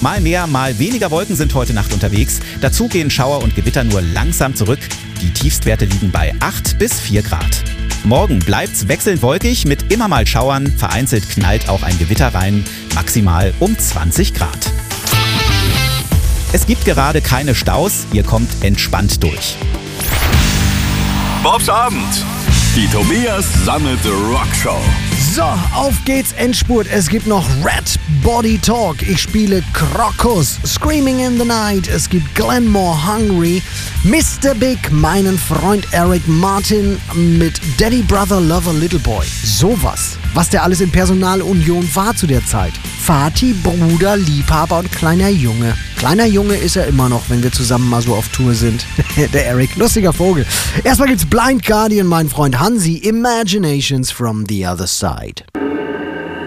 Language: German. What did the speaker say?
Mal mehr, mal weniger Wolken sind heute Nacht unterwegs. Dazu gehen Schauer und Gewitter nur langsam zurück. Die Tiefstwerte liegen bei 8 bis 4 Grad. Morgen bleibt's wechselnd wolkig mit immer mal Schauern. Vereinzelt knallt auch ein Gewitter rein, maximal um 20 Grad. Es gibt gerade keine Staus, ihr kommt entspannt durch. Bobs Abend. Die Tobias Sammelte Rockshow. So, auf geht's, Endspurt. Es gibt noch Red Body Talk. Ich spiele Krokus, Screaming in the Night. Es gibt Glenmore Hungry, Mr. Big, meinen Freund Eric Martin mit Daddy Brother Lover Little Boy. Sowas, was der alles in Personalunion war zu der Zeit. Vati, Bruder, Liebhaber und kleiner Junge. Kleiner Junge ist er immer noch, wenn wir zusammen mal so auf Tour sind. Der Eric, lustiger Vogel. Erstmal gibt's Blind Guardian, mein Freund Hansi, Imaginations from the Other Side.